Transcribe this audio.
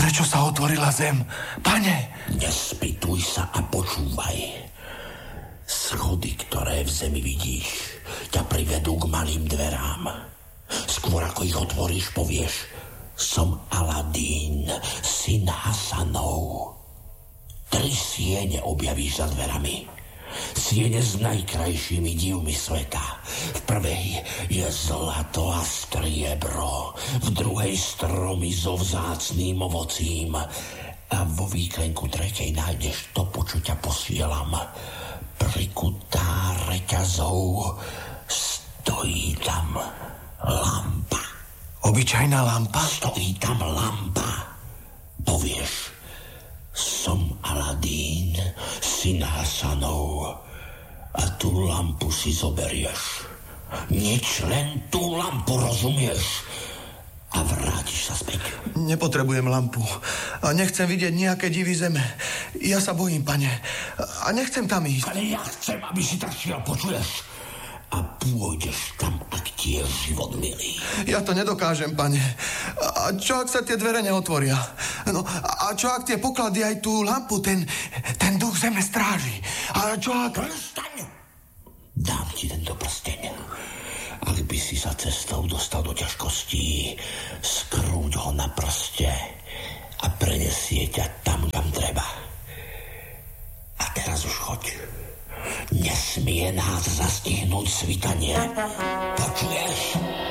Prečo sa otvorila zem? Pane! Nespýtuj sa a počúvaj. Schody, ktoré v zemi vidíš, ťa privedú k malým dverám. Skôr ako ich otvoríš, povieš: som Aladín, syn Hasanov. 3 siene objavíš za dverami. Siene s najkrajšími divmi sveta. V prvej je zlato a striebro, v druhej stromy so vzácným ovocím a vo výklenku tretej nájdeš to, po čo ťa posielam. Prikutá reťazou, stojí tam lampa. Obyčajná lampa? Stojí tam lampa. Povieš: som Aladín, syn Hasanov, a tú lampu si zoberieš. Nič, len tú lampu, rozumieš? A vrátiš sa späť. Nepotrebujem lampu a nechcem vidieť nejaké divy zeme. Ja sa bojím, pane, a nechcem tam ísť. Ale ja chcem, aby si tak šiel, počuješ? A pôjdeš tam, ak ti je život milý. Ja to nedokážem, pane. A čo, ak sa tie dvere neotvoria? No, a čo, ak tie poklady aj tú lampu, ten duch zeme stráži? A čo, ak... Prstaň! Dám ti tento prsteň. Ak by si sa cestou dostal do ťažkostí, skrúť ho na prste a prenesie ťa tam, kam treba. A teraz už choď. Nesmie nás zastihnúť svitanie. Počuješ?